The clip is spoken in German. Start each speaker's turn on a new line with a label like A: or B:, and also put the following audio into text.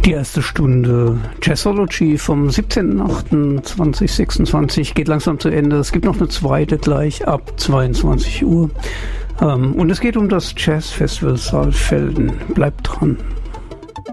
A: Die erste Stunde Jazzology vom 17.08.2026 geht langsam zu Ende. Es gibt noch eine zweite gleich ab 22 Uhr. Und es geht um das Jazzfestival Saalfelden. Bleibt dran.